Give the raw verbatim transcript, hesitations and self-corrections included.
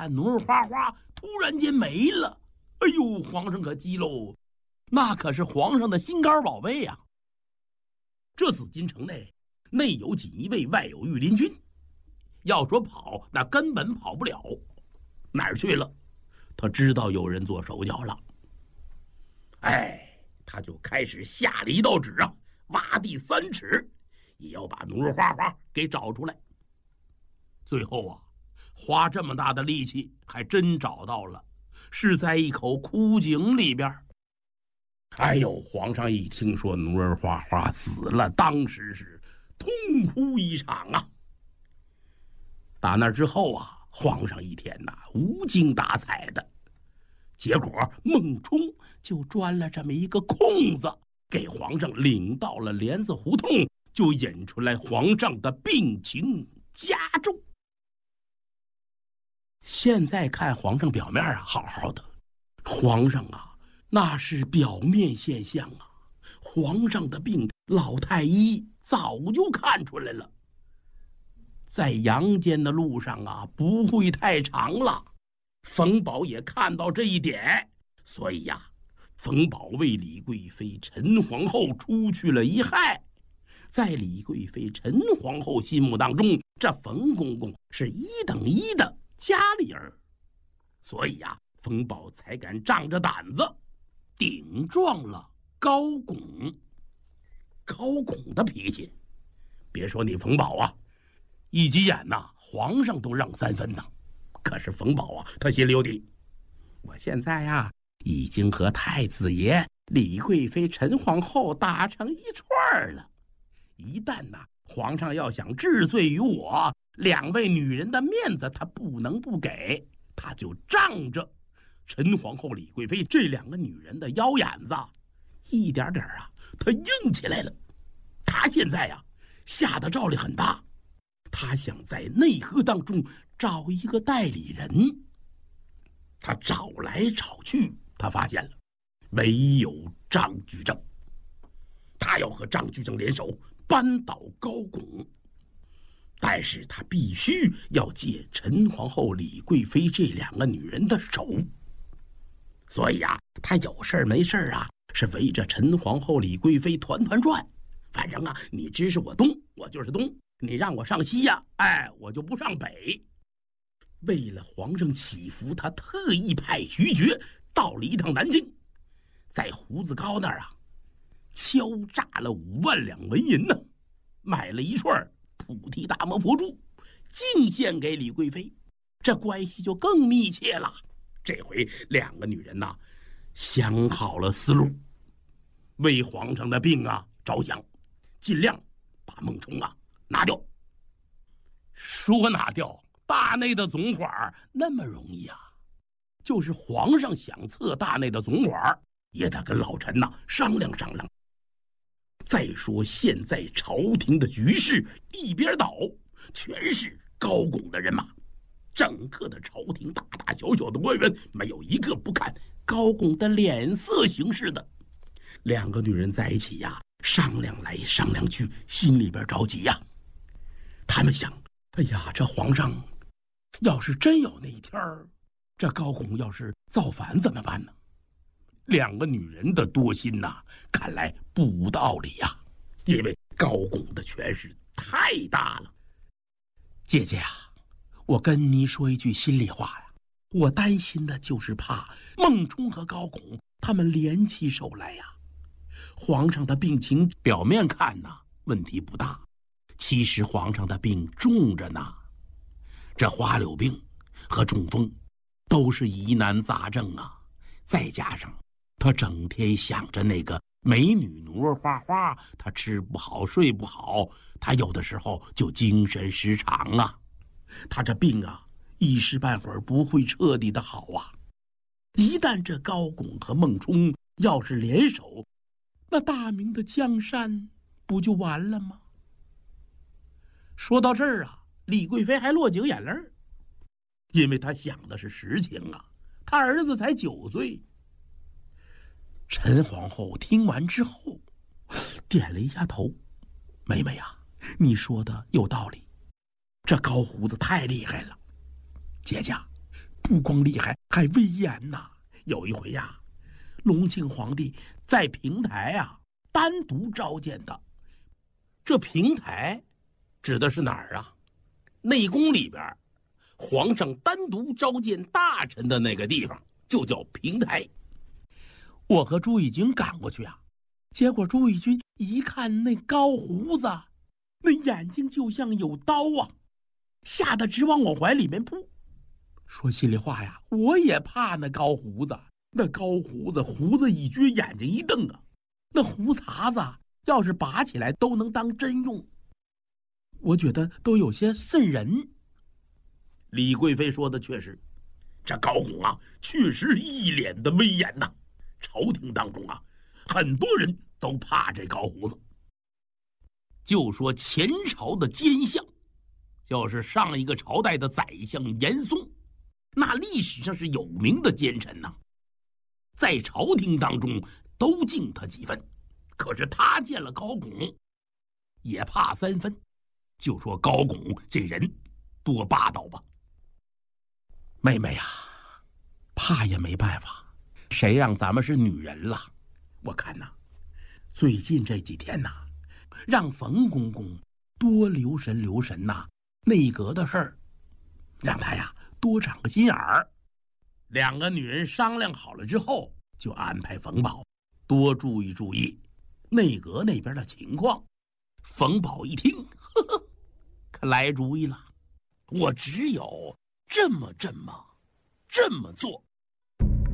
看努尔花花突然间没了，哎呦，皇上可急喽，那可是皇上的心肝宝贝呀、啊！这紫禁城内内有锦衣卫，外有御林军，要说跑，那根本跑不了。哪儿去了？他知道有人做手脚了。哎，他就开始下了一道旨啊，挖地三尺，也要把努尔花花给找出来。最后啊，花这么大的力气，还真找到了，是在一口枯井里边。哎呦，皇上一听说努尔花花死了，当时是痛哭一场啊。打那之后啊，皇上一天呐无精打采的，结果孟冲就钻了这么一个空子，给皇上领到了莲子胡同，就引出来皇上的病情加重。现在看皇上表面啊好好的，皇上啊那是表面现象啊，皇上的病老太医早就看出来了，在阳间的路上啊不会太长了。冯保也看到这一点，所以呀、啊，冯保为李贵妃陈皇后出去了一害。在李贵妃陈皇后心目当中，这冯公公是一等一的家里人，所以呀、啊，冯保才敢仗着胆子顶撞了高拱。高拱的脾气，别说你冯保啊，一急眼呐、啊，皇上都让三分呐。可是冯保啊，他心里有底。我现在呀、啊，已经和太子爷、李贵妃、陈皇后打成一串了。一旦呐、啊，皇上要想治罪于我，两位女人的面子他不能不给，他就仗着陈皇后、李贵妃这两个女人的腰眼子，一点点啊，他硬起来了。他现在呀、啊，下的诏令很大，他想在内阁当中找一个代理人。他找来找去，他发现了唯有张居正，他要和张居正联手扳倒高拱，但是他必须要借陈皇后、李贵妃这两个女人的手。所以啊，他有事没事啊，是围着陈皇后、李贵妃团团转。反正啊，你支持我东，我就是东；你让我上西呀、啊，哎，我就不上北。为了皇上祈福，他特意派徐觉到了一趟南京，在胡子高那儿啊，敲诈了五万两纹银呢，买了一串菩提达摩佛珠，进献给李贵妃，这关系就更密切了。这回两个女人呐、啊，想好了思路，为皇上的病啊着想，尽量把孟冲啊拿掉。说拿掉大内的总管那么容易啊？就是皇上想册大内的总管，也得跟老臣呐、啊、商量商量。再说现在朝廷的局势一边倒，全是高拱的人马，整个的朝廷大大小小的官员没有一个不看高拱的脸色行事的。两个女人在一起呀，商量来商量去，心里边着急呀。他们想，哎呀，这皇上要是真有那一天儿，这高拱要是造反怎么办呢？两个女人的多心呐、啊，看来不无道理呀、啊。因为高拱的权势太大了。姐姐啊，我跟你说一句心里话呀，我担心的就是怕孟冲和高拱他们联起手来呀。皇上的病情表面看呐问题不大，其实皇上的病重着呢。这花柳病和中风都是疑难杂症啊，再加上他整天想着那个美女努尔花花，他吃不好睡不好，他有的时候就精神失常啊。他这病啊一时半会儿不会彻底的好啊。一旦这高拱和孟冲要是联手，那大明的江山不就完了吗？说到这儿啊，李贵妃还落几个眼泪，因为她想的是实情啊，她儿子才九岁。陈皇后听完之后点了一下头，妹妹啊，你说的有道理，这高胡子太厉害了。姐姐， 不光厉害，还威严呐。有一回呀，隆庆皇帝在平台啊单独召见他。这平台指的是哪儿啊？内宫里边，皇上单独召见大臣的那个地方就叫平台。我和朱翊钧赶过去啊，结果朱翊钧一看那高胡子，那眼睛就像有刀啊，吓得直往我怀里面扑。说心里话呀，我也怕那高胡子。那高胡子胡子一撅，眼睛一瞪啊，那胡茬子要是拔起来都能当针用，我觉得都有些瘆人。李贵妃说的确实，这高拱啊，确实一脸的威严呐。朝廷当中啊，很多人都怕这高胡子。就说前朝的奸相，就是上一个朝代的宰相严嵩，那历史上是有名的奸臣呐，在朝廷当中都敬他几分。可是他见了高拱，也怕三分。就说高拱这人多霸道吧。妹妹呀，怕也没办法，谁让咱们是女人了？我看呐，最近这几天呐，让冯公公多留神留神呐，内阁的事儿，让他呀多长个心眼儿。两个女人商量好了之后，就安排冯宝多注意注意内阁那边的情况。冯宝一听，呵呵，可来主意了，我只有这么这么这么做，